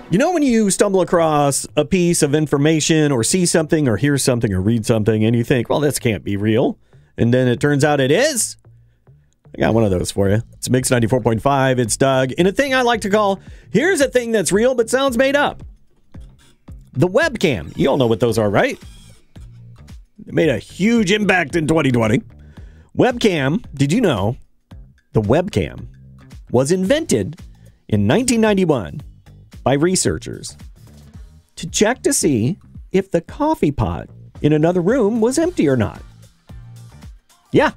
You know when you stumble across a piece of information or see something or hear something or read something and you think, well, this can't be real. And then it turns out it is? I got one of those for you. It's Mix 94.5. It's Doug. In a thing I like to call, here's a thing that's real but sounds made up. The webcam. You all know what those are, right? It made a huge impact in 2020. Webcam, did you know the webcam was invented in 1991 by researchers to check to see if the coffee pot in another room was empty or not. Yeah.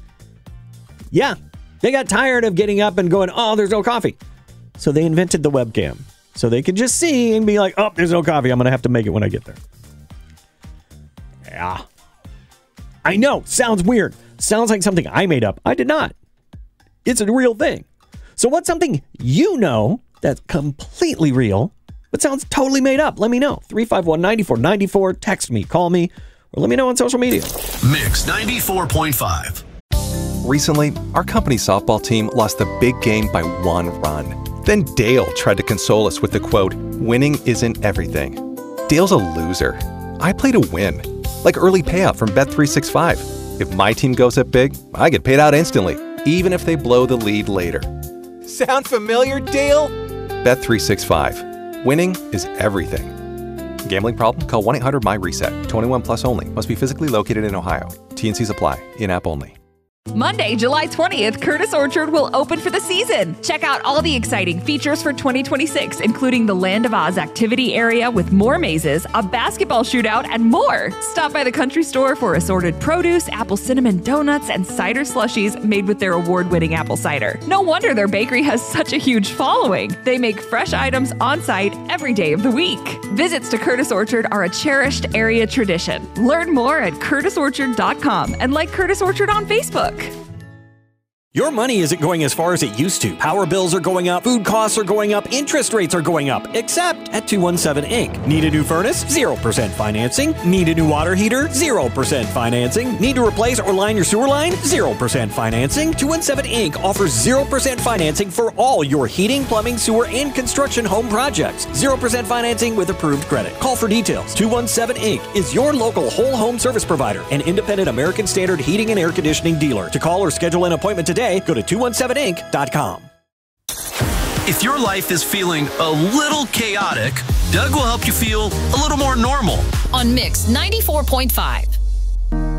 They got tired of getting up and going, oh, there's no coffee. So they invented the webcam. So they could just see and be like, oh, there's no coffee. I'm going to have to make it when I get there. Yeah. I know. Sounds weird. Sounds like something I made up. I did not. It's a real thing. So what's something you know that's completely real but sounds totally made up? Let me know. 351-9494. Text me, call me, or let me know on social media. Mix 94.5. Recently, our company's softball team lost the big game by 1 run. Then Dale tried to console us with the quote, "Winning isn't everything." Dale's a loser. I play to win. Like early payout from Bet365. If my team goes up big, I get paid out instantly, even if they blow the lead later. Sound familiar, Dale? Bet365. Winning is everything. Gambling problem? Call 1-800-MY-RESET. 21 plus only. Must be physically located in Ohio. T&Cs apply. In-app only. Monday, July 20th, Curtis Orchard will open for the season. Check out all the exciting features for 2026, including the Land of Oz activity area with more mazes, a basketball shootout, and more. Stop by the country store for assorted produce, apple cinnamon donuts, and cider slushies made with their award-winning apple cider. No wonder their bakery has such a huge following. They make fresh items on site every day of the week. Visits to Curtis Orchard are a cherished area tradition. Learn more at curtisorchard.com and like Curtis Orchard on Facebook. Your money isn't going as far as it used to. Power bills are going up, food costs are going up, interest rates are going up, except at 217 Inc. Need a new furnace? 0% financing. Need a new water heater? 0% financing. Need to replace or line your sewer line? 0% financing. 217 Inc. offers 0% financing for all your heating, plumbing, sewer, and construction home projects. 0% financing with approved credit. Call for details. 217 Inc. is your local whole home service provider, an independent American Standard heating and air conditioning dealer. To call or schedule an appointment today, go to 217inc.com. If your life is feeling a little chaotic, Doug will help you feel a little more normal. On Mix 94.5.